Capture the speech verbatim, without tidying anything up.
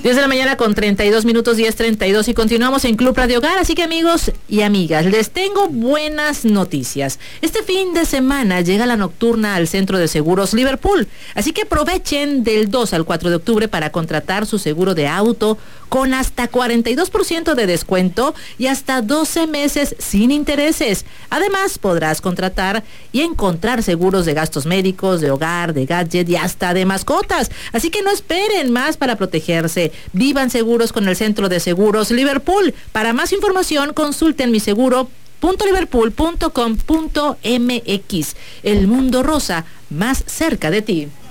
diez de la mañana con treinta y dos minutos, diez treinta y dos, y continuamos en Club Radio Hogar. Así que, amigos y amigas, les tengo buenas noticias. Este fin de semana llega la nocturna al Centro de Seguros Liverpool. Así que aprovechen del dos al cuatro de octubre para contratar su seguro de auto con hasta cuarenta y dos por ciento de descuento y hasta doce meses sin intereses. Además, podrás contratar y encontrar seguros de gastos médicos, de hogar, de gadget y hasta de mascotas. Así que no esperen más para protegerse. Vivan seguros con el Centro de Seguros Liverpool. Para más información, consulten mi seguro punto liverpool punto com punto m x. El mundo rosa más cerca de ti.